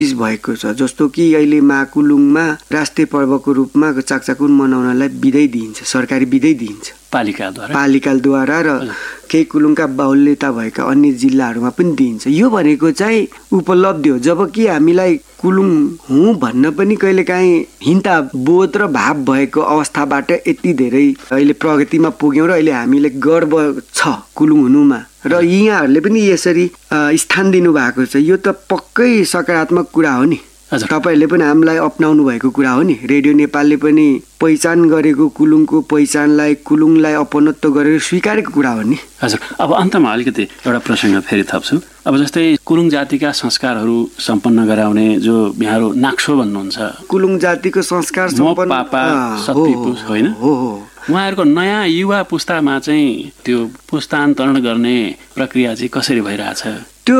भएको छ। जस्तो कि अहिले महाकुलुङमा राष्ट्रिय पर्वको रूपमा चाकचाकुन मनाउनलाई बिदै दिइन्छ, सरकारी बिदै दिइन्छ पालिकाद्वारा र केही कुलुङका बाहुल्यता भएका अन्य जिल्लाहरूमा पनि दिइन्छ। यो भनेको चाहिँ उपलब्धि हो। जबकि हामीलाई कुलुङ हुँ भन्न पनि कहिलेकाहीँ हिन्ता बोध र भाव भएको अवस्थाबाट यति धेरै अहिले प्रगतिमा पुग्यौँ र अहिले हामीले गर्व छ कुलुङ हुनुमा र यहाँहरूले पनि यसरी स्थान दिनुभएको छ। यो त पक्कै सकारात्मक कुरा हो नि। तपाईँहरूले पनि हामीलाई अपनाउनु भएको कुरा हो नि। रेडियो नेपालले पनि पहिचान गरेको कुलुङको पहिचानलाई कुलुङलाई अपनत्व गरेर स्वीकारेको कुरा हो नि। हजुर, अब अन्तमा अलिकति एउटा प्रसङ्ग फेरि थप्छु। अब जस्तै कुलुङ जातिका संस्कारहरू सम्पन्न गराउने जो यहाँहरू नाक्सो भन्नुहुन्छ, कुलुङ जातिको संस्कार सम्पन्न होइन, उहाँहरूको नयाँ युवा पुस्तामा चाहिँ त्यो पुस्तान्तरण गर्ने प्रक्रिया चाहिँ कसरी भइरहेछ? त्यो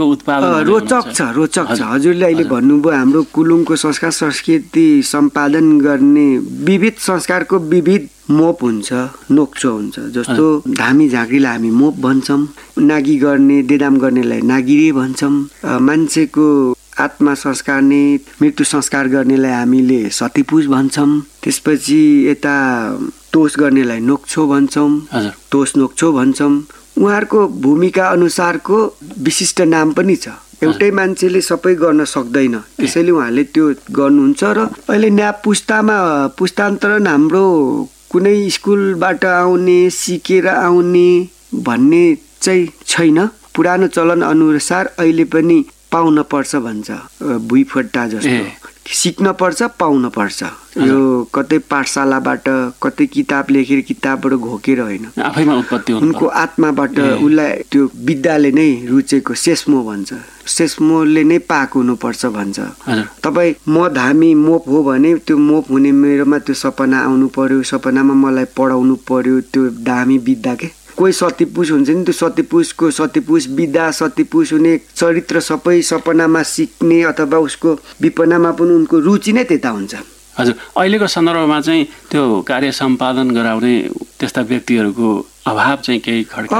रोचक छ। हजुरले अहिले भन्नुभयो हाम्रो कुलुङको संस्कार संस्कृति सम्पादन गर्ने विविध संस्कारको विविध मोप हुन्छ, नोक्चो हुन्छ। जस्तो धामी झाँक्रीलाई हामी मोप भन्छौँ, नागी गर्ने देदाम गर्नेलाई नागिरे भन्छौँ, मान्छेको आत्मा संस्कारने मृत्यु संस्कार गर्नेलाई हामीले सतीपुज भन्छौँ, त्यसपछि यता तोस गर्नेलाई नोक्छो भन्छौँ, तोस नोक्छो भन्छौँ। उहाँहरूको भूमिका अनुसारको विशिष्ट नाम पनि छ। एउटै मान्छेले सबै गर्न सक्दैन, त्यसैले उहाँले त्यो गर्नुहुन्छ। र अहिले नयाँ पुस्तान्तरण हाम्रो कुनै स्कुलबाट आउने सिकेर आउने भन्ने चाहिँ छैन। पुरानो चलन अनुसार अहिले पनि पाउन पर्छ भन्छ, भुइँफट्टा जस्तो सिक्न पर्छ, पाउन पर्छ। यो कतै पाठशालाबाट कतै किताब लेखेर किताबबाट घोकेर होइन, आफैमा उत्पत्ति उनको आत्माबाट उसलाई त्यो विद्याले नै रुचेको सेस्मो भन्छ, सेस्मोले नै पाएको हुनुपर्छ भन्छ। तपाईँ म धामी मोप हो भने त्यो मोप हुने मेरोमा त्यो सपना आउनु पर्यो, सपनामा मलाई पढाउनु पर्यो त्यो धामी विद्या के। कोही सतीपुष हुन्छ नि, त्यो सतीपुषको सतीपुष विद्या, सतीपुष हुने चरित्र सबै सपनामा सिक्ने अथवा उसको विपनामा पनि उनको रुचि नै त्यता हुन्छ। हजुर, अहिलेको सन्दर्भमा चाहिँ त्यो कार्य सम्पादन गराउने त्यस्ता व्यक्तिहरूको अभाव चाहिँ केही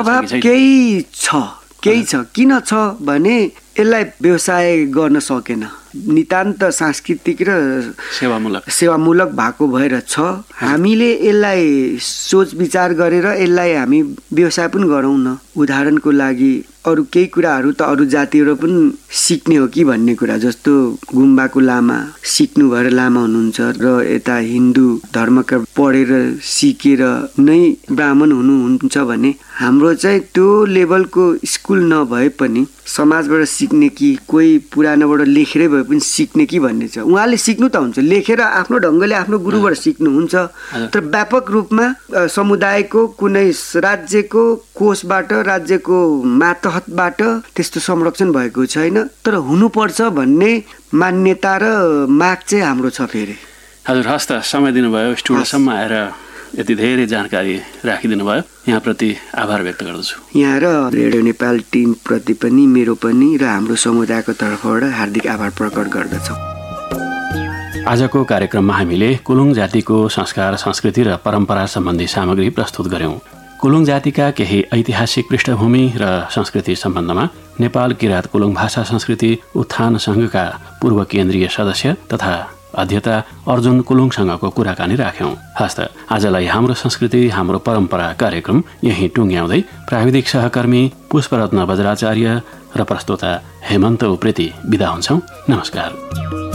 छ। किन छ भने यसलाई व्यवसाय गर्न सकेन, नितान्त सांस्कृतिक र सेवामूलक भएको भएर छ। हामीले यसलाई सोच विचार गरेर यसलाई हामी व्यवसाय पनि गरौँ न। उदाहरणको लागि अरू केही कुराहरू त अरू जातिहरू पनि सिक्ने हो कि भन्ने कुरा, जस्तो गुम्बाको लामा सिक्नु भएर लामा हुनुहुन्छ र यता हिन्दू धर्मका पढेर सिकेर नै ब्राह्मण हुनुहुन्छ भने हाम्रो चाहिँ त्यो लेभलको स्कुल नभए पनि समाजबाट सिक्ने कि कोही पुरानोबाट लेखेरै भए पनि सिक्ने कि भन्ने छ। उहाँले सिक्नु त हुन्छ, लेखेर आफ्नो ढङ्गले आफ्नो गुरुबाट सिक्नुहुन्छ, तर व्यापक रूपमा समुदायको कुनै राज्यको कोषबाट राज्यको मातहतबाट त्यस्तो संरक्षण भएको छैन। तर हुनुपर्छ भन्ने मान्यता र माग चाहिँ हाम्रो छ। फेरि हजुर, हस् त, समय दिनुभयो, स्टुडियोसम्म आएर यति धेरै जानकारी राखिदिनु भयो, यहाँप्रति आभार व्यक्त गर्दछु। यहाँ र रेडियो नेपाल टिमप्रति पनि मेरो पनि र हाम्रो समुदायको तर्फबाट हार्दिक आभार प्रकट गर्दछौँ। आजको कार्यक्रममा हामीले कुलुङ जातिको संस्कार संस्कृति र परम्परा सम्बन्धी सामग्री प्रस्तुत गर्यौं। कुलुङ जातिका केही ऐतिहासिक पृष्ठभूमि र संस्कृति सम्बन्धमा नेपाल किराँत कुलुङ भाषा संस्कृति उत्थान संघका पूर्व केन्द्रीय सदस्य तथा अध्येता अर्जुन कुलुङसँगको कुराकानी राख्यौं। हस्त आजलाई हाम्रो संस्कृति हाम्रो परम्परा कार्यक्रम यही टुङ्ग्याउँदै प्राविधिक सहकर्मी पुष्परत्न बज्राचार्य र प्रस्तोता हेमन्त उप्रेती बिदा हुन्छौं। नमस्कार।